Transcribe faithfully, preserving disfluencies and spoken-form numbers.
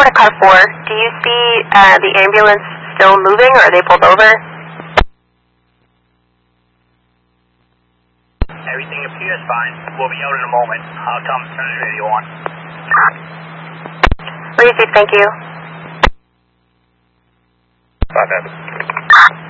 out of car four. Do you see uh, the ambulance still moving, or are they pulled over? Everything appears fine. We'll be out in a moment. I'll come and turn the radio on. Receive, thank you. Five,